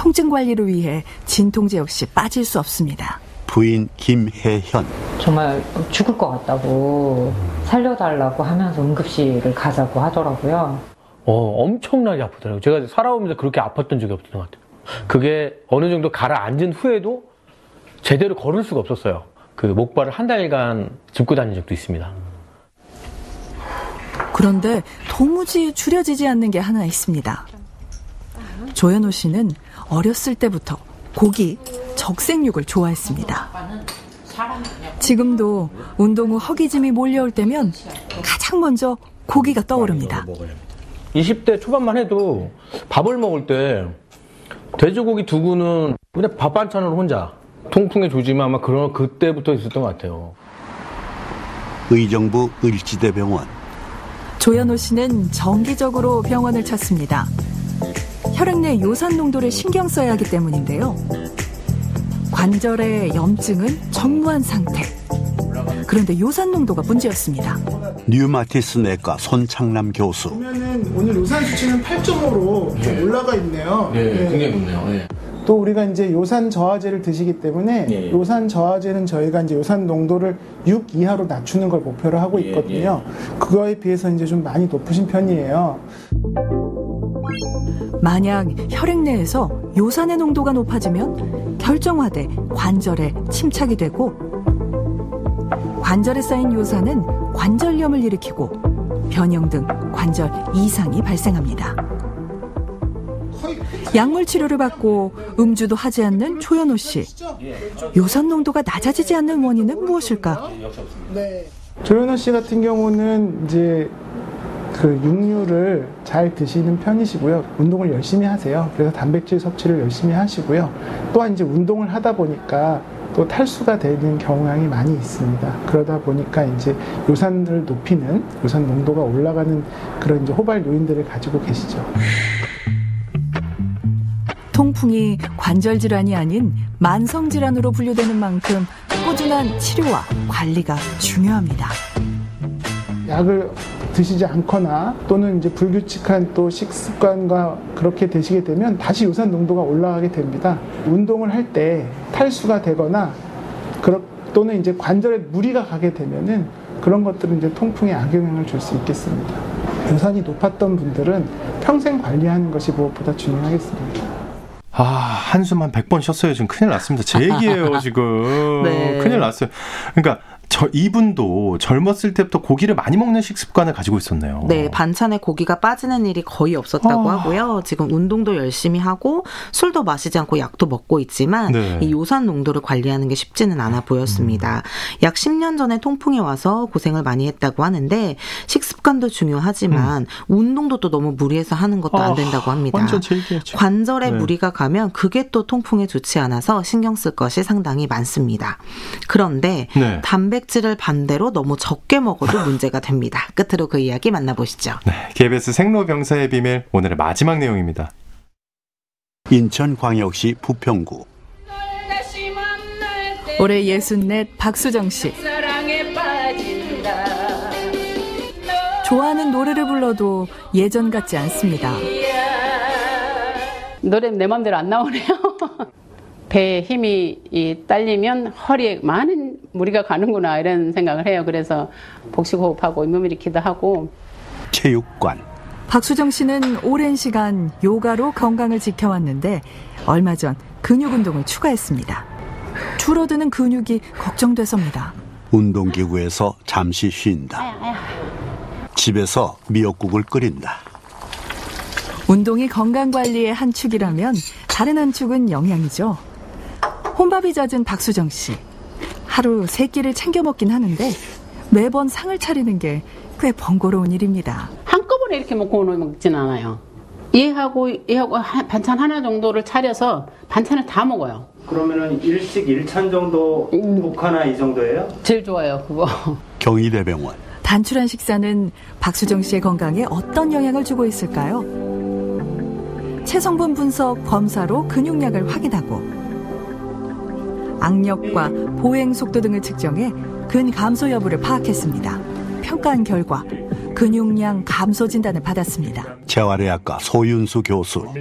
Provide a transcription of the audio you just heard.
통증 관리를 위해 진통제 역시 빠질 수 없습니다. 부인 김혜현. 정말 죽을 것 같다고 살려달라고 하면서 응급실을 가자고 하더라고요. 엄청나게 아프더라고요. 제가 살아오면서 그렇게 아팠던 적이 없었던 것 같아요. 그게 어느 정도 가라앉은 후에도 제대로 걸을 수가 없었어요. 그 목발을 한 달간 짚고 다닌 적도 있습니다. 그런데 도무지 줄여지지 않는 게 하나 있습니다. 조현호 씨는 어렸을 때부터 고기, 적색육을 좋아했습니다. 지금도 운동 후 허기짐이 몰려올 때면 가장 먼저 고기가 떠오릅니다. 20대 초반만 해도 밥을 먹을 때 돼지고기 두구는 그냥 밥 반찬으로 혼자 통풍의 조짐이 아마 그때부터 있었던 것 같아요. 의정부 을지대병원. 조현호 씨는 정기적으로 병원을 찾습니다. 혈액 내 요산 농도를 신경 써야 하기 때문인데요. 관절의 염증은 전무한 상태. 그런데 요산 농도가 문제였습니다. 류마티스 내과 손창남 교수. 보면은 오늘 요산 수치는 8.5로 올라가 있네요. 굉장히 좋네요. 또 우리가 이제 요산 저하제를 드시기 때문에 요산 저하제는 저희가 이제 요산 농도를 6 이하로 낮추는 걸 목표로 하고 있거든요. 그거에 비해서 이제 좀 많이 높으신 편이에요. 만약 혈액 내에서 요산의 농도가 높아지면 결정화돼 관절에 침착이 되고 관절에 쌓인 요산은 관절염을 일으키고 변형 등 관절 이상이 발생합니다. 약물 치료를 받고 음주도 하지 않는 조현호 씨. 요산 농도가 낮아지지 않는 원인은 무엇일까? 조현호 씨 같은 경우는 이제 그 육류를 잘 드시는 편이시고요. 운동을 열심히 하세요. 그래서 단백질 섭취를 열심히 하시고요. 또한 이제 운동을 하다 보니까 또 탈수가 되는 경향이 많이 있습니다. 그러다 보니까 이제 요산을 높이는 요산 농도가 올라가는 그런 이제 호발 요인들을 가지고 계시죠. 통풍이 관절 질환이 아닌 만성 질환으로 분류되는 만큼 꾸준한 치료와 관리가 중요합니다. 약을 드시지 않거나 또는 이제 불규칙한 또 식습관과 그렇게 되시게 되면 다시 요산 농도가 올라가게 됩니다. 운동을 할 때 탈수가 되거나 또는 이제 관절에 무리가 가게 되면은 그런 것들은 이제 통풍에 악영향을 줄 수 있겠습니다. 요산이 높았던 분들은 평생 관리하는 것이 무엇보다 중요하겠습니다. 한숨 한 100번 쉬었어요. 지금 큰일 났습니다. 제 얘기예요, 지금. 네. 큰일 났어요. 그러니까 이분도 젊었을 때부터 고기를 많이 먹는 식습관을 가지고 있었네요. 네, 반찬에 고기가 빠지는 일이 거의 없었다고 하고요. 지금 운동도 열심히 하고 술도 마시지 않고 약도 먹고 있지만 이 요산 농도를 관리하는 게 쉽지는 않아 보였습니다. 약 10년 전에 통풍이 와서 고생을 많이 했다고 하는데 식습관도 중요하지만 운동도 또 너무 무리해서 하는 것도 안 된다고 합니다. 완전 제 얘기였죠. 관절에 무리가 가면 그게 또 통풍에 좋지 않아서 신경 쓸 것이 상당히 많습니다. 그런데 단백질을 반대로 너무 적게 먹어도 문제가 됩니다. 끝으로 그 이야기 만나보시죠. KBS 생로병사의 비밀 오늘의 마지막 내용입니다. 인천광역시 부평구. 올해 64 박수정 씨. 좋아하는 노래를 불러도 예전 같지 않습니다. 노래 내 맘대로 안 나오네요. 배에 힘이 딸리면 허리에 많은 무리가 가는구나 이런 생각을 해요. 그래서 복식호흡하고 잇몸일으키기도 하고. 체육관. 박수정 씨는 오랜 시간 요가로 건강을 지켜왔는데 얼마 전 근육 운동을 추가했습니다. 줄어드는 근육이 걱정돼서입니다. 운동기구에서 잠시 쉰다. 집에서 미역국을 끓인다. 운동이 건강관리의 한 축이라면 다른 한 축은 영양이죠. 혼밥이 잦은 박수정 씨. 하루 3끼를 챙겨 먹긴 하는데 매번 상을 차리는 게 꽤 번거로운 일입니다. 한꺼번에 이렇게 먹지는 않아요. 얘하고 반찬 하나 정도를 차려서 반찬을 다 먹어요. 그러면은 일식 1찬 정도 국 하나 이 정도예요? 제일 좋아요, 그거. 경희대병원. 단출한 식사는 박수정 씨의 건강에 어떤 영향을 주고 있을까요? 체성분 분석 검사로 근육량을 확인하고 악력과 보행 속도 등을 측정해 근감소 여부를 파악했습니다. 평가한 결과 근육량 감소 진단을 받았습니다. 재활의학과 소윤수 교수.